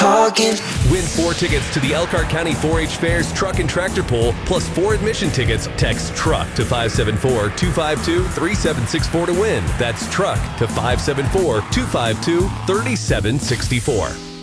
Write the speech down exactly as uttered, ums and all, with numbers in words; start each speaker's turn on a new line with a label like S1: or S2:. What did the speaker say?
S1: talking.
S2: Win four tickets to the Elkhart County four H Fair's Truck and Tractor Pull, plus four admission tickets. Text TRUCK to five seven four, two five two, three seven six four to win. That's TRUCK to five seven four, two five two, three seven six four.